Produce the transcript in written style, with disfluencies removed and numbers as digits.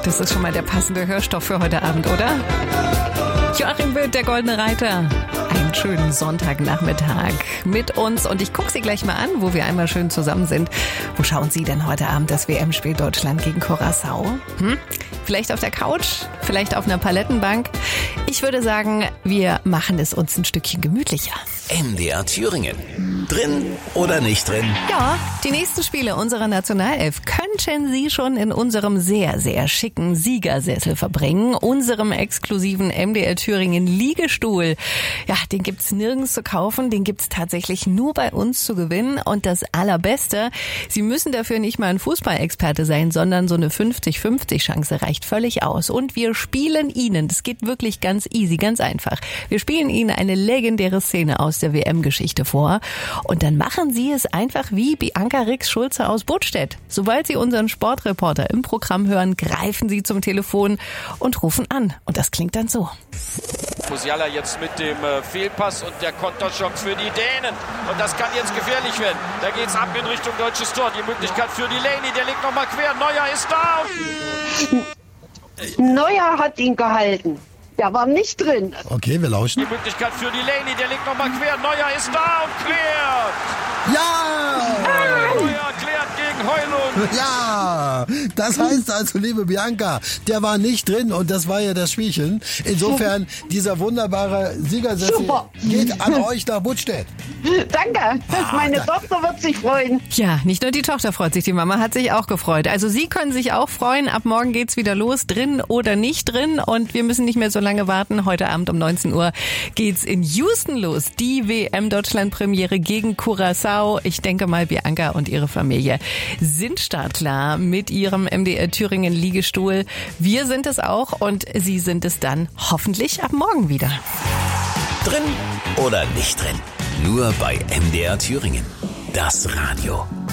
Das ist schon mal der passende Hörstoff für heute Abend, oder? Joachim Wild, der Goldene Reiter. Einen schönen Sonntagnachmittag mit uns. Und ich gucke Sie gleich mal an, wo wir einmal schön zusammen sind. Wo schauen Sie denn heute Abend das WM-Spiel Deutschland gegen Curaçao? Vielleicht auf der Couch? Vielleicht auf einer Palettenbank? Ich würde sagen, wir machen es uns ein Stückchen gemütlicher. MDR Thüringen. Drin oder nicht drin? Ja, die nächsten Spiele unserer Nationalelf könnten Sie schon in unserem sehr, sehr schicken Siegersessel verbringen. Unserem exklusiven MDR Thüringen Liegestuhl. Ja, den gibt's nirgends zu kaufen. Den gibt's tatsächlich nur bei uns zu gewinnen. Und das Allerbeste, Sie müssen dafür nicht mal ein Fußballexperte sein, sondern so eine 50-50 Chance reicht völlig aus. Und wir spielen Ihnen, das geht wirklich ganz easy, ganz einfach. Wir spielen Ihnen eine legendäre Szene aus der WM-Geschichte vor. Und dann machen Sie es einfach wie Bianca Rix-Schulze aus Budstedt. Sobald Sie unseren Sportreporter im Programm hören, greifen Sie zum Telefon und rufen an. Und das klingt dann so. Musiala jetzt mit dem Fehlpass und der Konterchance für die Dänen. Und das kann jetzt gefährlich werden. Da geht's ab in Richtung deutsches Tor. Die Möglichkeit für Delaney, der legt nochmal quer. Neuer ist da. Neuer hat ihn gehalten. Der war nicht drin. Okay, wir lauschen. Die Möglichkeit für Delaney, der legt nochmal quer. Neuer ist da und klärt. Ja! Neuer klärt gegen Heulund. Ja! Das heißt also, liebe Bianca, der war nicht drin und das war ja das Spielchen. Insofern, dieser wunderbare Siegersessel geht an euch nach Budstedt. Danke. Meine Tochter wird sich freuen. Ja, nicht nur die Tochter freut sich, die Mama hat sich auch gefreut. Also Sie können sich auch freuen. Ab morgen geht's wieder los, drin oder nicht drin. Und wir müssen nicht mehr so lange warten. Heute Abend um 19 Uhr geht's in Houston los. Die WM-Deutschland-Premiere gegen Curaçao. Ich denke mal, Bianca und ihre Familie sind startklar mit ihrem MDR Thüringen Liegestuhl. Wir sind es auch und Sie sind es dann hoffentlich ab morgen wieder. Drin oder nicht drin? Nur bei MDR Thüringen. Das Radio.